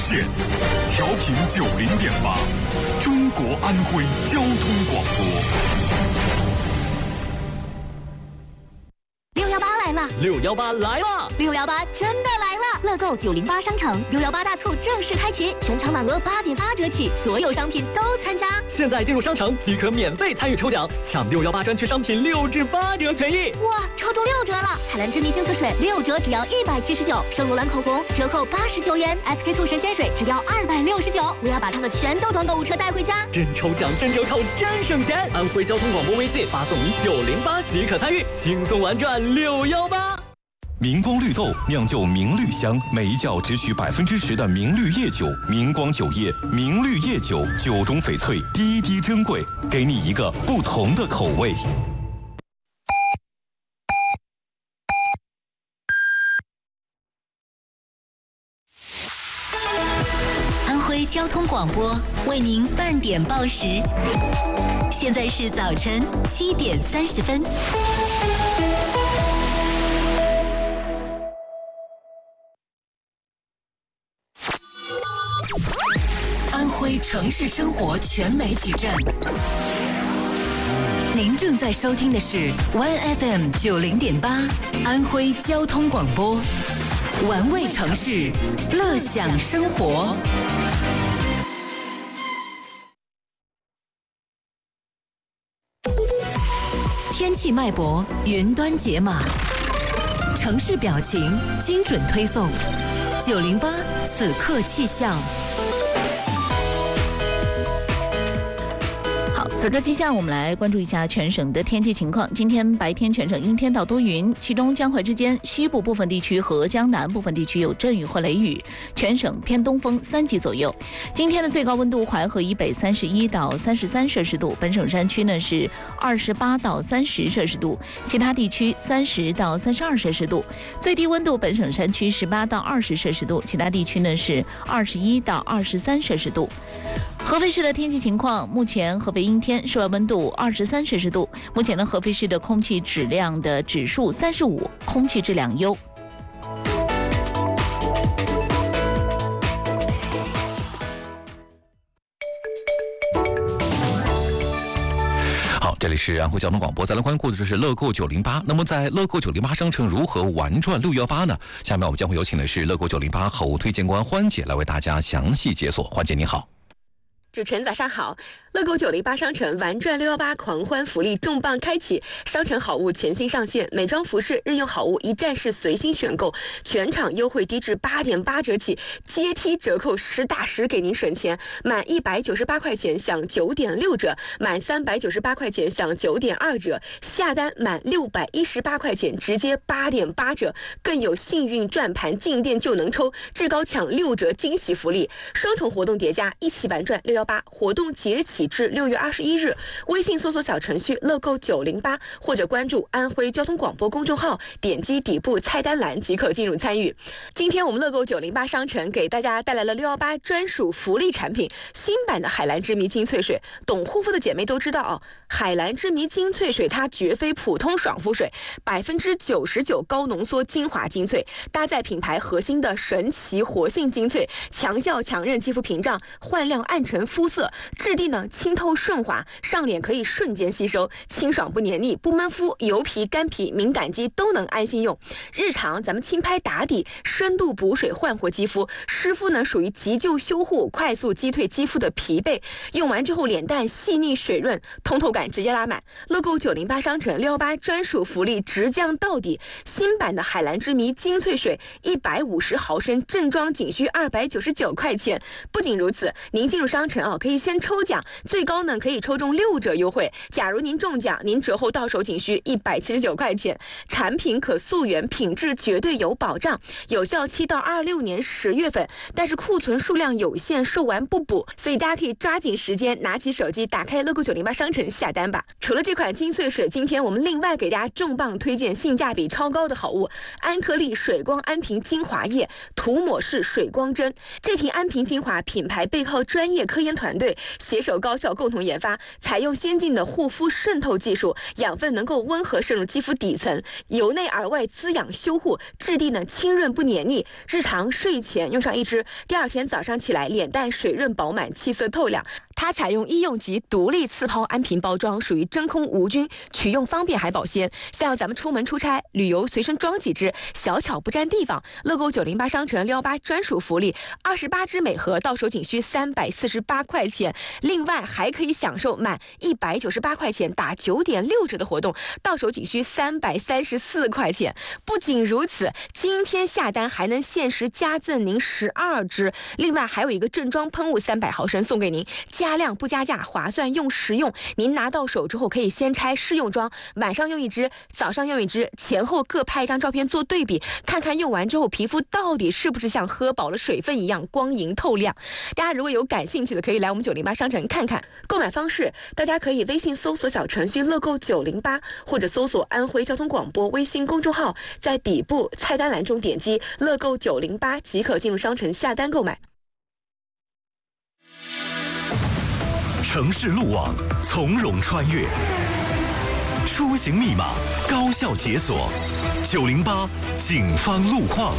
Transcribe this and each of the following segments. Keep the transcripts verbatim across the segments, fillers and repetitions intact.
线，调频九零点八，中国安徽交通广播。 六幺八来了！ 六幺八来了！ 六幺八真的来了！乐购九零八商城六幺八大促正式开启，全场满额八点八折起，所有商品都参加。 现在进入商城即可免费参与抽奖，抢六幺八专区商品六至八折权益。 哇，抽中六折了！海蓝之谜精粹水六折只要一百七十九，圣罗兰口红折扣八十九元 ，S K two 神仙水只要二百六十九。我要把它们全都装购物车带回家。 真抽奖，真折扣，真省钱！安徽交通广播微信发送九零八即可参与，轻松玩转六幺八。 明光绿豆酿就明绿香，每一窖只取百分之十的明绿叶酒。明光酒业明绿叶酒，酒中翡翠，滴滴珍贵，给你一个不同的口味。 安徽交通广播为您半点报时，现在是早晨七点三十分。安徽城市生活全媒体站，您正在收听的是 Y F M 九零点八安徽交通广播，玩味城市，乐享生活。天气脉搏，云端解码，城市表情，精准推送。九零八此刻气象。 此刻气象，我们来关注一下全省的天气情况。今天白天全省阴天到多云，其中江淮之间、西部部分地区和江南部分地区有阵雨或雷雨，全省偏东风三级左右。今天的最高温度，淮河以北三十一到三十三摄氏度，本省山区呢是二十八到三十摄氏度，其他地区三十到三十二摄氏度。最低温度，本省山区十八到二十摄氏度，其他地区呢是二十一到二十三摄氏度。合肥市的天气情况，目前合肥阴天，室外温度二十三摄氏度。目前呢，合肥市的空气质量的指数三十五，空气质量优。 好，这里是安徽交通广播，再来关注的就是乐购九零八。那么在乐购九零八商城如何玩转六幺八呢？下面我们将会有请的是乐购九零八好物推荐官欢姐来为大家详细解锁。欢姐你好。 主持人早上好，乐购九零八商城玩转六幺八狂欢福利重磅开启，商城好物全新上线，美妆服饰、日用好物一站式随心选购，全场优惠低至八点八折起，阶梯折扣实打实给您省钱，满一百九十八块钱享九点六折，满三百九十八块钱享九点二折，下单满六百一十八块钱直接八点八折，更有幸运转盘进店就能抽，至高抢六折惊喜福利，双重活动叠加，一起玩转六幺八。活动即日起至六月二十一日，微信搜索小程序乐购九零八或者关注安徽交通广播公众号，点击底部菜单栏即可进入参与。今天我们乐购九零八商城给大家带来了六幺八专属福利产品，新版的海蓝之谜精粹水。懂护肤的姐妹都知道哦，海蓝之谜精粹水它绝非普通爽肤水，百分之九十九高浓缩精华精粹，搭载品牌核心的神奇活性精粹，强效强韧肌肤屏障，焕亮暗沉肤色，质地呢清透顺滑，上脸可以瞬间吸收，清爽不黏腻，不闷肤，油皮、干皮、敏感肌都能安心用。日常咱们轻拍打底，深度补水焕活肌肤，湿敷呢属于急救修护，快速击退肌肤的疲惫。用完之后脸蛋细腻水润，通透感直接拉满。乐购九零八商城六幺八专属福利直降到底，新版的海蓝之谜精粹水一百五十毫升正装仅需二百九十九块钱。不仅如此，您进入商城啊，可以先抽奖，最高呢可以抽中六折优惠。假如您中奖，您折后到手仅需一百七十九块钱。产品可溯源，品质绝对有保障，有效期到二六年十月份，但是库存数量有限，售完不补，所以大家可以抓紧时间，拿起手机，打开乐购九零八商城下单吧。除了这款精粹水，今天我们另外给大家重磅推荐性价比超高的好物——安颗粒水光安瓶精华液涂抹式水光针。这瓶安瓶精华品牌背靠专业科研研团队携手高校共同研发，采用先进的护肤渗透技术，养分能够温和渗入肌肤底层，由内而外滋养修护，质地呢清润不黏腻。日常睡前用上一支，第二天早上起来脸蛋水润饱满，气色透亮。它采用医用级独立次抛安瓶包装，属于真空无菌，取用方便还保鲜。像咱们出门出差、旅游随身装几支，小巧不占地方。乐购九零八商城六一八专属福利，二十八支每盒到手仅需三百四十八块钱，另外还可以享受满一百九十八块钱打九点六折的活动，到手仅需三百三十四块钱。不仅如此，今天下单还能限时加赠您十二支，另外还有一个正装喷雾三百毫升送给您，加量不加价，划算又实用。您拿到手之后可以先拆试用装，晚上用一支，早上用一支，前后各拍一张照片做对比，看看用完之后皮肤到底是不是像喝饱了水分一样光莹透亮。大家如果有感兴趣的，可以来我们九零八商城看看。购买方式，大家可以微信搜索小程序乐购九零八，或者搜索安徽交通广播微信公众号，在底部菜单栏中点击乐购九零八即可进入商城下单购买。 城市路网从容穿越，出行密码高效解锁。九零八警方路况。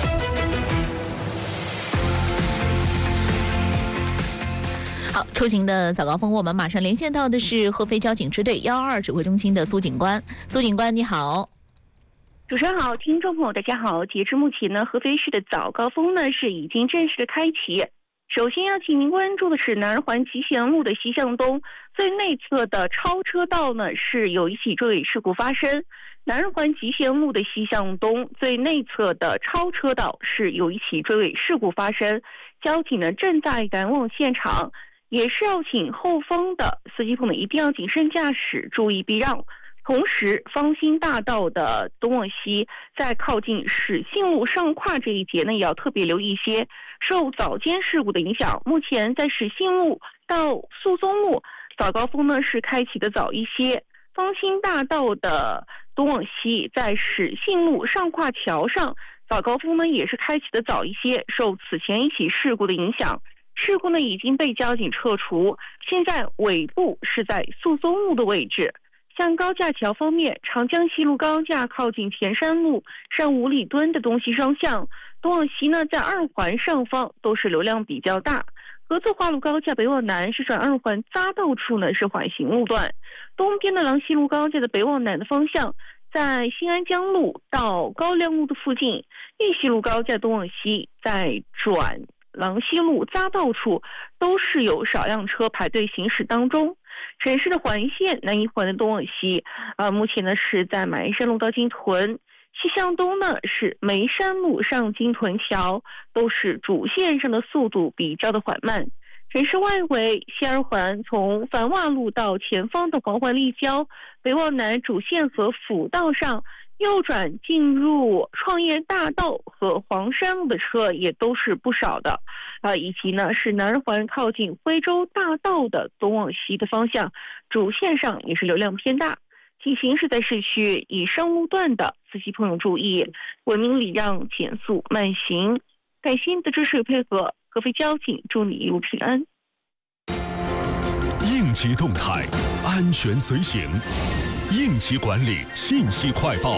好，出行的早高峰，我们马上连线到的是合肥交警支队幺二指挥中心的苏警官。苏警官，你好。 主持人好，听众朋友大家好。截至目前呢，合肥市的早高峰呢是已经正式的开启。首先要请您关注的是南二环集贤路的西向东最内侧的超车道呢是有一起追尾事故发生。南二环集贤路的西向东最内侧的超车道是有一起追尾事故发生，交警呢正在赶往现场，也是要请后方的司机朋友一定要谨慎驾驶，注意避让。同时，方兴大道的东往西，在靠近始信路上跨这一节呢，也要特别留意一些。受早间事故的影响，目前在始信路到肃宗路早高峰呢是开启的早一些。方兴大道的东往西，在始信路上跨桥上早高峰呢也是开启的早一些。受此前一起事故的影响，事故呢已经被交警撤除，现在尾部是在肃宗路的位置。像高架桥方面，长江西路高架靠近田山路上五里墩的东西双向，东往西呢在二环上方都是流量比较大。合作花路高架北往南是转二环匝道处呢是缓行路段，东边的郎西路高架的北往南的方向，在新安江路到高亮路的附近，义西路高架东往西在转郎西路匝道处都是有少辆车排队行驶当中。城市的环线南一环的东往西，呃，目前呢是在马鞍山路到金屯，西向东呢是眉山路上金屯桥，都是主线上的速度比较的缓慢。城市外围西二环从繁华路到前方的黄环立交，北往南主线和辅道上右转进入创业大道和黄山路的车也都是不少的，呃，以及呢是南二环靠近徽州大道的东往西的方向，主线上也是流量偏大。请行驶在市区以上路段的司机朋友注意，文明礼让，减速慢行。感谢您的支持与配合，合肥交警祝你一路平安。 应急动态，安全随行。应急管理信息快报。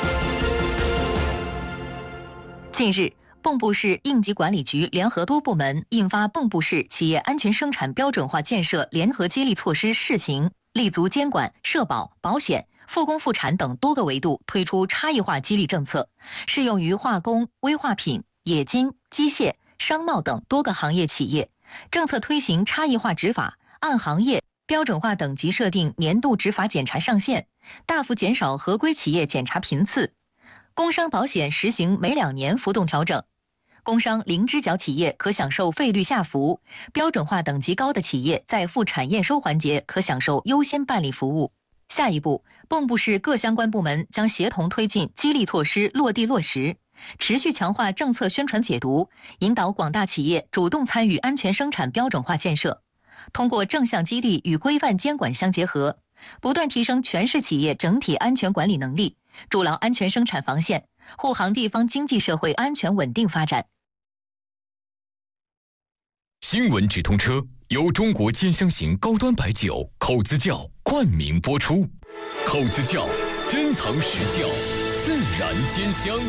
近日，蚌埠市应急管理局联合多部门印发《蚌埠市企业安全生产标准化建设联合激励措施试行》，立足监管、社保、保险、复工复产等多个维度，推出差异化激励政策，适用于化工、危化品、冶金、机械、商贸等多个行业企业。政策推行差异化执法，按行业标准化等级设定年度执法检查上限，大幅减少合规企业检查频次。工伤保险实行每两年浮动调整，工伤零支缴企业可享受费率下浮，标准化等级高的企业在复产验收环节可享受优先办理服务。下一步，蚌埠市各相关部门将协同推进激励措施落地落实，持续强化政策宣传解读，引导广大企业主动参与安全生产标准化建设。通过正向激励与规范监管相结合，不断提升全市企业整体安全管理能力，筑牢安全生产防线，护航地方经济社会安全稳定发展。 新闻直通车， 由中国兼香型高端白酒口子窖冠名播出。口子窖，珍藏实窖，自然兼香。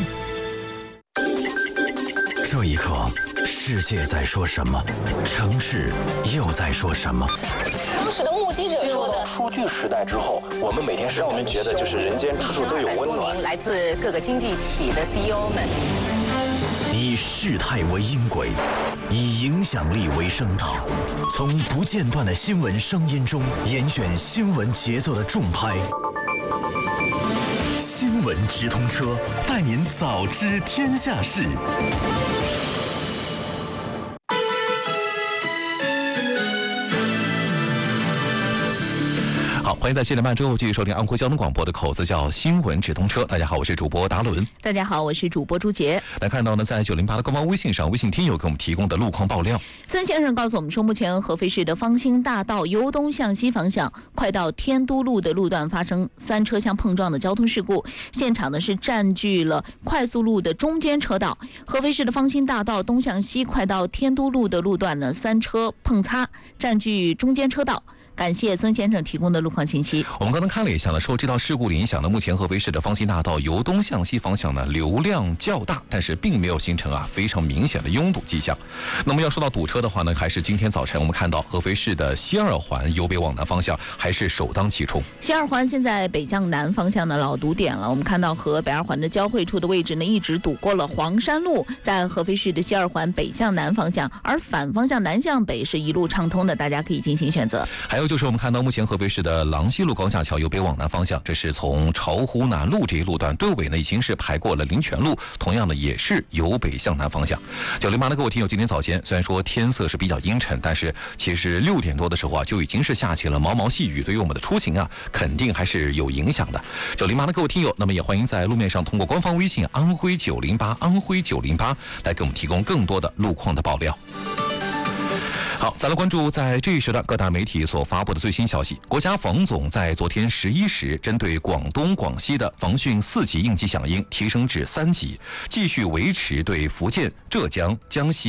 这一刻，世界在说什么？城市又在说什么？ 当时的目击者说的， 数据时代之后，我们每天让我们觉得就是人间处处都有温暖。 来自各个经济体的 C E O 们， 以事态为音轨，以影响力为声道，从不间断的新闻声音中严选新闻节奏的重拍。新闻直通车，带您早知天下事。 好，欢迎在七点半之后继续收听安徽交通广播的口子窖新闻直通车。大家好，我是主播达伦。 大家好，我是主播朱杰。 来看到呢，在九零八的官方微信上，微信听友给我们提供的路况爆料。 孙先生告诉我们说，目前合肥市的方兴大道由东向西方向快到天都路的路段发生三车相碰撞的交通事故，现场呢是占据了快速路的中间车道。合肥市的方兴大道东向西快到天都路的路段呢，三车碰擦，占据中间车道。感谢孙先生提供的路况信息。 我们刚才看了一下呢，受这道事故的影响呢，目前合肥市的方兴大道由东向西方向呢流量较大，但是并没有形成啊非常明显的拥堵迹象。那么要说到堵车的话呢，还是今天早晨我们看到合肥市的西二环由北往南方向还是首当其冲。 西二环现在北向南方向呢老堵点了，我们看到和北二环的交汇处的位置呢一直堵过了黄山路，在合肥市的西二环北向南方向，而反方向南向北是一路畅通的，大家可以进行选择。 还有就是我们看到目前合肥市的郎西路高架桥由北往南方向，这是从巢湖南路这一路段，队尾呢已经是排过了林泉路，同样的也是由北向南方向。九零八的各位听友，今天早前虽然说天色是比较阴沉，但是其实六点多的时候啊就已经是下起了毛毛细雨，对于我们的出行啊肯定还是有影响的。九零八的各位听友，那么也欢迎在路面上通过官方微信安徽九零八安徽九零八来给我们提供更多的路况的爆料。好，再来关注在这一时段各大媒体所发布的最新消息。国家防总在昨天十一时，针对广东、广西的防汛四级应急响应提升至三级，继续维持对福建、浙江、江西